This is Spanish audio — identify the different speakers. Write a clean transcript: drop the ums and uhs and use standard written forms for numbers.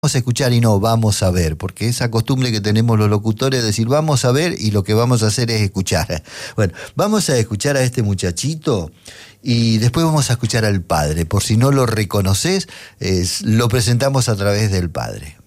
Speaker 1: vamos a escuchar y no vamos a ver, porque esa costumbre que tenemos los locutores de decir vamos a ver y lo que vamos a hacer es escuchar. Bueno, vamos a escuchar a este muchachito y después vamos a escuchar al padre. Por si no lo reconoces, lo presentamos a través del padre.